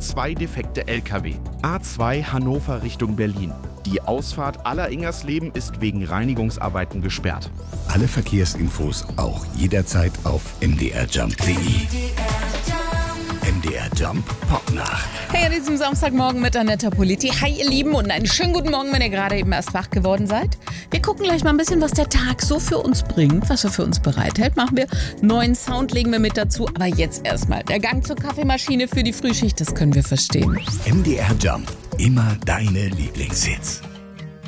2 defekte Lkw. A2 Hannover Richtung Berlin. Die Ausfahrt Aller-Ingersleben ist wegen Reinigungsarbeiten gesperrt. Alle Verkehrsinfos auch jederzeit auf mdrjump.de. MDR Jump Popnacht. Hey, an diesem Samstagmorgen mit Annetta Politi. Hi, ihr Lieben, und einen schönen guten Morgen, wenn ihr gerade eben erst wach geworden seid. Wir gucken gleich mal ein bisschen, was der Tag so für uns bringt, was er für uns bereithält. Machen wir neuen Sound, legen wir mit dazu. Aber jetzt erstmal der Gang zur Kaffeemaschine für die Frühschicht, das können wir verstehen. MDR Jump, immer deine Lieblingshits.